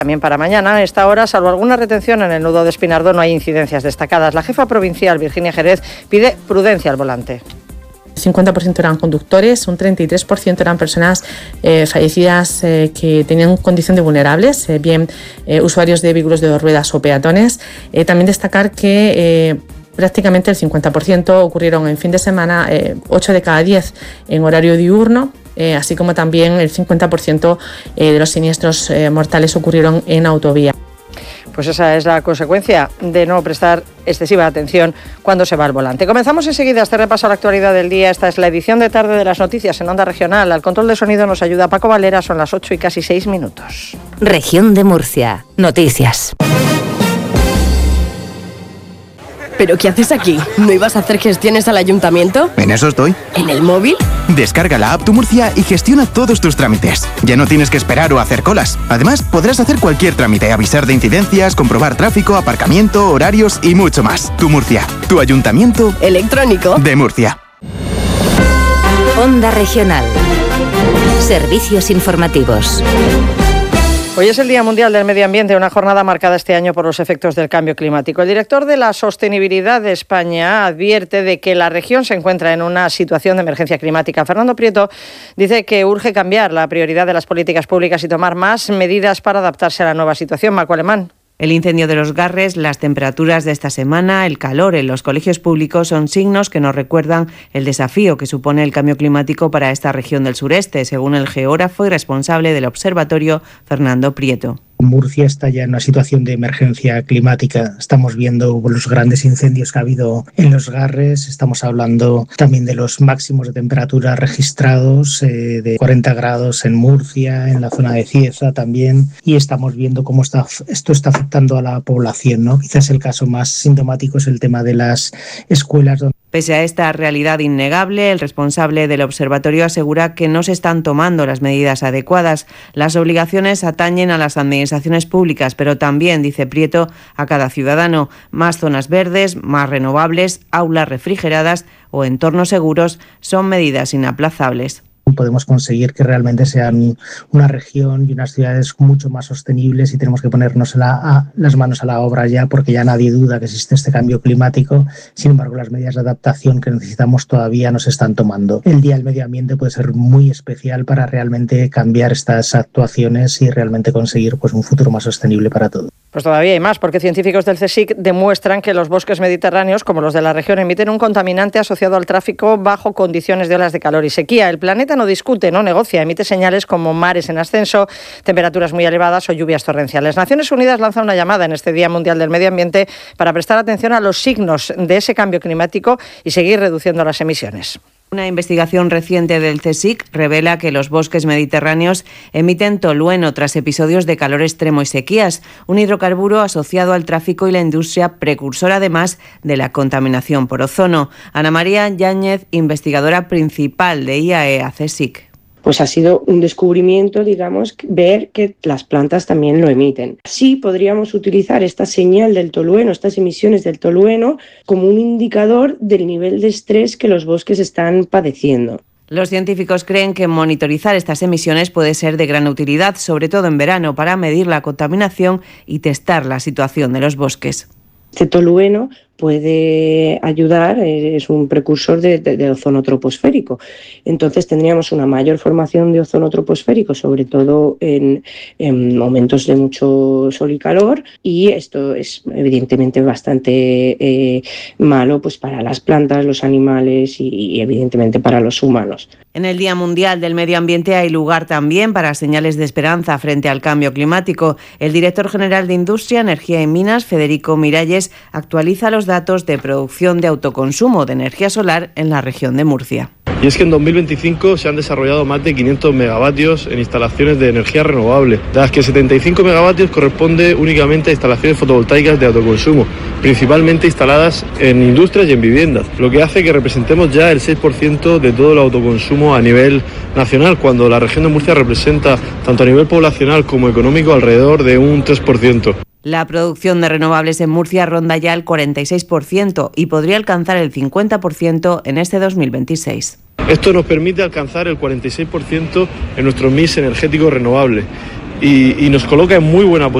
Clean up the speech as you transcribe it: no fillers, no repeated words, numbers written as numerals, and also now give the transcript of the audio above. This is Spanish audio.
También para mañana, a esta hora, salvo alguna retención en el nudo de Espinardo, no hay incidencias destacadas. La jefa provincial, Virginia Jerez, pide prudencia al volante. 50% eran conductores, un 33% eran personas fallecidas que tenían condición de vulnerables, bien usuarios de vehículos de dos ruedas o peatones. También destacar que prácticamente el 50% ocurrieron en fin de semana, 8 de cada 10 en horario diurno. Así como también el 50% de los siniestros mortales ocurrieron en autovía. Pues esa es la consecuencia de no prestar excesiva atención cuando se va al volante. Comenzamos enseguida este repaso a la actualidad del día. Esta es la edición de tarde de las noticias en Onda Regional. Al control de sonido nos ayuda Paco Valera, son las 8 y casi 6 minutos. Región de Murcia. Noticias. ¿Pero qué haces aquí? ¿No ibas a hacer gestiones al ayuntamiento? En eso estoy. ¿En el móvil? Descarga la app Tu Murcia y gestiona todos tus trámites. Ya no tienes que esperar o hacer colas. Además, podrás hacer cualquier trámite, avisar de incidencias, comprobar tráfico, aparcamiento, horarios y mucho más. Tu Murcia, tu ayuntamiento electrónico de Murcia. Onda Regional. Servicios informativos. Hoy es el Día Mundial del Medio Ambiente, una jornada marcada este año por los efectos del cambio climático. El director de la Sostenibilidad de España advierte de que la región se encuentra en una situación de emergencia climática. Fernando Prieto dice que urge cambiar la prioridad de las políticas públicas y tomar más medidas para adaptarse a la nueva situación. Maco Alemán. El incendio de los Garres, las temperaturas de esta semana, el calor en los colegios públicos son signos que nos recuerdan el desafío que supone el cambio climático para esta región del sureste, según el geógrafo y responsable del observatorio, Fernando Prieto. Murcia está ya en una situación de emergencia climática. Estamos viendo los grandes incendios que ha habido en los Garres. Estamos hablando también de los máximos de temperatura registrados, de 40 grados en Murcia, en la zona de Cieza también. Y estamos viendo cómo esto está afectando a la población, ¿no? Quizás el caso más sintomático es el tema de las escuelas. Pese a esta realidad innegable, el responsable del observatorio asegura que no se están tomando las medidas adecuadas. Las obligaciones atañen a las administraciones públicas, pero también, dice Prieto, a cada ciudadano. Más zonas verdes, más renovables, aulas refrigeradas o entornos seguros son medidas inaplazables. Podemos conseguir que realmente sean una región y unas ciudades mucho más sostenibles y tenemos que ponernos las manos a la obra ya, porque ya nadie duda que existe este cambio climático. Sin embargo, las medidas de adaptación que necesitamos todavía no se están tomando. El Día del Medio Ambiente puede ser muy especial para realmente cambiar estas actuaciones y realmente conseguir un futuro más sostenible para todos. Pues todavía hay más, porque científicos del CSIC demuestran que los bosques mediterráneos, como los de la región, emiten un contaminante asociado al tráfico bajo condiciones de olas de calor y sequía. El planeta no discute, no negocia, emite señales como mares en ascenso, temperaturas muy elevadas o lluvias torrenciales. Naciones Unidas lanza una llamada en este Día Mundial del Medio Ambiente para prestar atención a los signos de ese cambio climático y seguir reduciendo las emisiones. Una investigación reciente del CSIC revela que los bosques mediterráneos emiten tolueno tras episodios de calor extremo y sequías, un hidrocarburo asociado al tráfico y la industria, precursor además de la contaminación por ozono. Ana María Yáñez, investigadora principal de IAEA-CSIC. Pues ha sido un descubrimiento, digamos, ver que las plantas también lo emiten. Sí podríamos utilizar esta señal del tolueno, estas emisiones del tolueno, como un indicador del nivel de estrés que los bosques están padeciendo. Los científicos creen que monitorizar estas emisiones puede ser de gran utilidad, sobre todo en verano, para medir la contaminación y testar la situación de los bosques. Este tolueno puede ayudar, es un precursor de ozono troposférico. Entonces tendríamos una mayor formación de ozono troposférico, sobre todo en momentos de mucho sol y calor, y esto es evidentemente bastante malo pues para las plantas, los animales y evidentemente para los humanos. En el Día Mundial del Medio Ambiente hay lugar también para señales de esperanza frente al cambio climático. El director general de Industria, Energía y Minas, Federico Miralles, actualiza los datos de producción de autoconsumo de energía solar en la región de Murcia. Y es que en 2025 se han desarrollado más de 500 megavatios en instalaciones de energía renovable, de las que 75 megavatios corresponde únicamente a instalaciones fotovoltaicas de autoconsumo, principalmente instaladas en industrias y en viviendas, lo que hace que representemos ya el 6% de todo el autoconsumo a nivel nacional, cuando la región de Murcia representa, tanto a nivel poblacional como económico, alrededor de un 3%. La producción de renovables en Murcia ronda ya el 46% y podría alcanzar el 50% en este 2026. Esto nos permite alcanzar el 46% en nuestro mix energético renovable. y nos coloca en muy buena posición